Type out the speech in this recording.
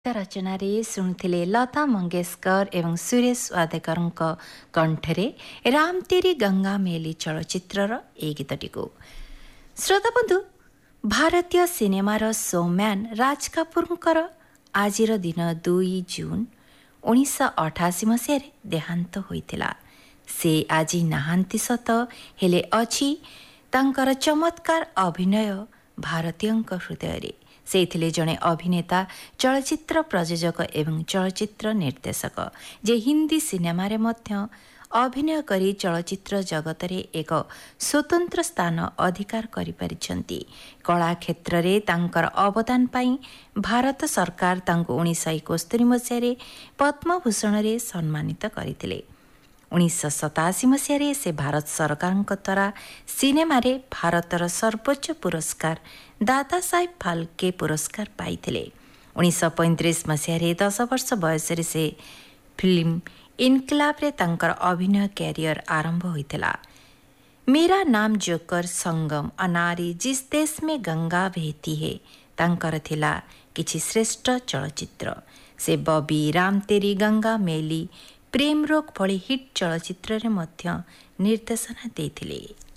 ରଚନାରେ ଶୁଣୁଥିଲେ ଲତା ମଙ୍ଗେଶକର ଏବଂ ସୁରେଶ ୱାଦେକରଙ୍କ କଣ୍ଠରେ ରାମ ତେରି ଗଙ୍ଗା ମେଲି ଚଳଚ୍ଚିତ୍ରର ଏହି ଗୀତଟିକୁ। ଶ୍ରୋତାବନ୍ଧୁ, ଭାରତୀୟ ସିନେମାର ସୋମ୍ୟାନ୍ ରାଜ କାପୁରଙ୍କର ଆଜିର ଦିନ 2 ଜୁନ୍ 1988 ମସିହାରେ ଦେହାନ୍ତ ହୋଇଥିଲା। ସେ ଆଜି ନାହାନ୍ତି ସତ, ହେଲେ ଅଛି ତାଙ୍କର ଚମତ୍କାର ଅଭିନୟ ଭାରତୀୟଙ୍କ ହୃଦୟରେ। ସେ ଥିଲେ ଜଣେ ଅଭିନେତା, ଚଳଚ୍ଚିତ୍ର ପ୍ରଯୋଜକ ଏବଂ ଚଳଚ୍ଚିତ୍ର ନିର୍ଦ୍ଦେଶକ, ଯେ ହିନ୍ଦୀ ସିନେମାରେ ମଧ୍ୟ ଅଭିନୟ କରି ଚଳଚ୍ଚିତ୍ର ଜଗତରେ ଏକ ସ୍ୱତନ୍ତ୍ର ସ୍ଥାନ ଅଧିକାର କରିପାରିଛନ୍ତି। କଳା କ୍ଷେତ୍ରରେ ତାଙ୍କର ଅବଦାନ ପାଇଁ ଭାରତ ସରକାର ତାଙ୍କୁ 1971 ମସିହାରେ ପଦ୍ମଭୂଷଣରେ ସମ୍ମାନିତ କରିଥିଲେ। 1987 ମସିହାରେ ସେ ଭାରତ ସରକାରଙ୍କ ଦ୍ୱାରା ସିନେମାରେ ଭାରତର ସର୍ବୋଚ୍ଚ ପୁରସ୍କାର ଦାଦା ସାହେବ ଫାଲ୍କେ ପୁରସ୍କାର ପାଇଥିଲେ। 1935 ମସିହାରେ 10 ବର୍ଷ ବୟସରେ ସେ ଫିଲ୍ମ ଇନକିଲାବରେ ତାଙ୍କର ଅଭିନୟ କ୍ୟାରିୟର ଆରମ୍ଭ ହୋଇଥିଲା। ମେରା ନାମ ଜୋକର, ସଙ୍ଗମ, ଅନାରୀ, ଜିସ ଦେଶ ମେ ଗଙ୍ଗା ବେହତି ହେ ତାଙ୍କର ଥିଲା କିଛି ଶ୍ରେଷ୍ଠ ଚଳଚ୍ଚିତ୍ର। ସେ ବବି, ରାମ ତେରି ଗଙ୍ଗା ମେଲି, ପ୍ରେମ ରୋଗ ଭଳି ହିଟ୍ ଚଳଚ୍ଚିତ୍ରରେ ମଧ୍ୟ ନିର୍ଦ୍ଦେଶନା ଦେଇଥିଲେ।